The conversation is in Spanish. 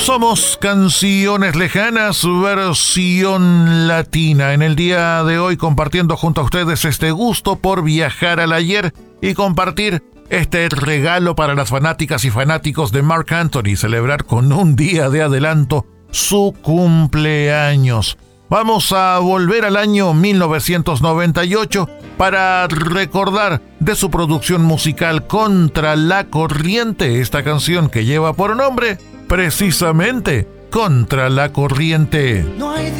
Somos Canciones Lejanas, versión latina. En el día de hoy compartiendo junto a ustedes este gusto por viajar al ayer y compartir este regalo para las fanáticas y fanáticos de Marc Anthony, celebrar con un día de adelanto su cumpleaños. Vamos a volver al año 1998 para recordar de su producción musical Contra la Corriente, esta canción que lleva por nombre precisamente Contra la Corriente. No hay